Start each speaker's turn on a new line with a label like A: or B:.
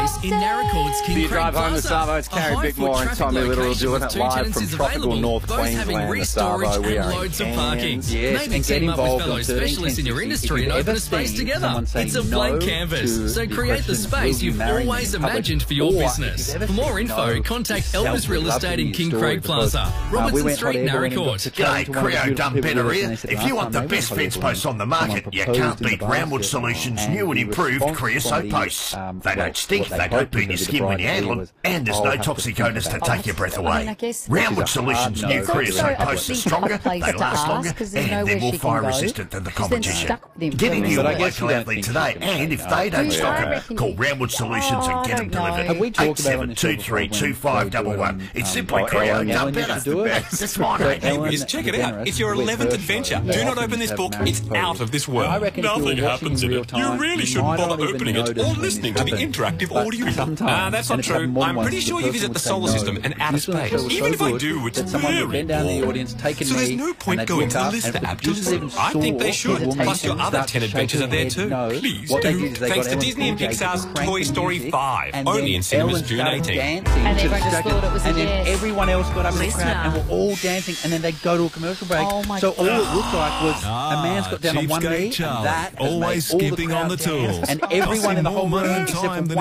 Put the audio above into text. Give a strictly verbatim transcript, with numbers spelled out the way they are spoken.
A: choice in Narracourt's King
B: Do you
A: Craig
B: drive home the
A: Plaza.
B: Savo? It's
A: A
B: Carrie
A: high-foot
B: Bickmore and
A: traffic
B: Tommy Little
A: location
B: doing
A: with
B: it
A: two
B: live from
A: tenancies
B: tropical
A: available,
B: North
A: both having
B: Queensland.
A: re
B: The
A: storage
B: Savo, we
A: and
B: are in
A: loads of parking.
B: Cairns.
C: Yes,
A: Maybe
C: and get
A: team up with
C: involved
A: fellow
C: on thirteen
A: specialists in your
C: ten
A: industry
C: sixty.
A: and
C: If
A: open a
C: you've
A: space
C: ever seen
A: together.
C: someone say
A: It's a
C: no
A: blank
C: to
A: canvas, so
C: the
A: create the
C: question,
A: space
C: will you
A: you've
C: marry me
A: always
C: in public?
A: imagined for your
C: Or if
A: business.
C: you've ever
A: For more
C: said
A: info,
C: no
A: contact
C: to
A: Elvis Real
C: self-love
A: Estate in
C: your
A: King
C: story
A: Craig
C: because,
A: Plaza,
C: uh, we
A: Robertson
C: went
A: Street,
C: hot air balloon and got
A: Narracourt.
C: to tell
D: G'day,
C: to one of the
D: Creo
C: beautiful
D: Dump
C: people
D: Better
C: with us,
D: here.
C: and they said,
D: If
C: "Last
D: you want
C: time
D: the
C: they
D: best
C: went hot air
D: fence
C: balloon,
D: posts on the
C: someone
D: market, you
C: proposed
D: can't
C: in the
D: beat Ramwood
C: basket,
D: Solutions'
C: and
D: new and
C: the
D: improved
C: response
D: Creosote
C: from the,
D: posts.
C: um,
D: They
C: well,
D: don't stink,
C: what
D: they
C: they
D: don't
C: hoped was
D: burn your
C: gonna be
D: skin
C: the
D: when you
C: bride
D: handle them,
C: was,
D: and there's
C: "I'll
D: no
C: have to
D: toxic
C: think
D: odours to
C: about
D: take
C: it."
D: your breath
E: I mean,
D: away.
E: I guess-
D: Ramwood
C: It's a hard
D: Solutions'
C: no
D: new
C: for
D: Creosote
C: everyone.
D: posts are
E: It's
D: stronger,
E: a place
D: they
E: to
D: last
E: ask,
D: longer,
E: 'cause there's
D: and
E: nowhere
D: they're more
E: she can
D: fire
E: go.
D: resistant than the
E: She's then
D: competition.
E: stuck with him
D: Get
E: for
D: into
E: a
D: your
C: But I
E: minute.
C: guess you
D: local
C: don't
D: outlet
C: think
D: today,
C: she's gonna
D: and
C: say
D: if
C: no.
D: they don't
E: Well,
D: stock
E: I
D: it,
E: reckon
D: call
E: you-
D: Ramwood Solutions
E: Oh,
D: and
E: I
D: get them
E: don't know.
D: delivered.
C: Have we talked about on
D: eight seven
C: this
D: two
C: show
D: three
C: before
D: two
C: when
D: five
C: they do
D: one
C: it
D: one.
C: on,
D: It's
C: um,
D: simply
C: oh,
D: Creo
C: Ellen
D: Dump
C: Ellen
D: Better.
C: used to do it.
D: That's my
C: So
D: name.
C: Ellen
F: Yes, check it out.
C: DeGeneres
F: It's your
C: with
F: eleventh
C: her
F: adventure.
C: show,
F: Do
C: they
F: not
C: often
F: open this
C: have
F: book.
C: marriage
F: It's
C: proposals.
F: out of this
C: I
F: world.
C: reckon if you were
F: Nothing
C: watching
F: happens in
C: real
F: it. You
C: time,
F: really
C: you
F: shouldn't
C: might
F: bother
C: not even
F: opening it
C: notice
F: or
C: when
F: listening
C: this
F: to the
C: happens.
F: interactive
C: But
F: audio.
C: sometimes,
F: Ah, that's not
C: and it's happened
F: true.
C: more than
F: I'm
C: once,
F: pretty
C: the
F: sure you
C: person
F: visit
C: would
F: the
C: say
F: solar
C: no.
F: system and outer
C: Usually the show
F: space.
C: was
F: Even
C: so
F: if I
C: good
F: do, it's
C: that someone would
F: very
C: bend down in the
F: boring.
C: audience, take a
F: So there's
C: knee,
F: no
C: and
F: point
C: they'd
F: going
C: look
F: to the
C: up,
F: list
C: and
F: for
C: if the
F: app to
C: producers
F: listen.
C: even
F: I think
C: saw
F: they should.
C: the woman
F: Plus your
C: and
F: other
C: start
F: ten
C: to shake
F: adventures
C: her
F: are there
C: head
F: too.
C: no,
F: Please
C: what they
F: do.
C: did is they
F: Thanks
C: got
F: to
C: Ellen
F: Disney and
C: D J to
F: Pixar's
C: crank
F: Toy
C: the
F: Story
C: music,
F: five,
C: and
F: only
C: then
F: in cinemas
C: Ellen
F: June
C: started
F: eighteenth.
C: dancing
E: And
C: to
E: everyone just
C: distract
E: thought
C: her,
E: it was a
C: and then
E: yes.
C: everyone else got up in the crowd and
E: Listener.
C: were all dancing, and then they'd go to a commercial break.
E: Oh my
C: so all
E: God.
C: it looked like was a man's got down on one
G: cheapskate
C: knee,
G: Charlie,
C: and that has
G: always
C: made all the
G: skipping on
C: crowd
G: the
C: dance,
G: tools.
C: and everyone in the whole
G: Costing more
C: room
G: money and
C: except
G: time
C: for
G: than